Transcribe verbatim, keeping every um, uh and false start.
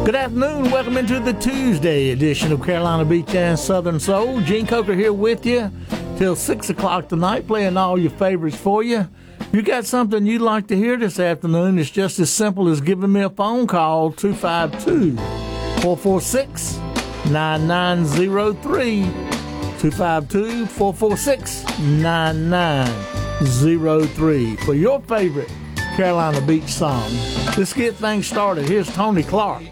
Good afternoon. Welcome into the Tuesday edition of Carolina Beach and Southern Soul. Gene Coker here with you till six o'clock tonight, playing all your favorites for you. If you got something you'd like to hear this afternoon, it's just as simple as giving me a phone call, two five two, four four six, nine nine zero three, two five two, four four six, nine nine zero three, for your favorite Carolina Beach song. Let's get things started. Here's Tony Clark.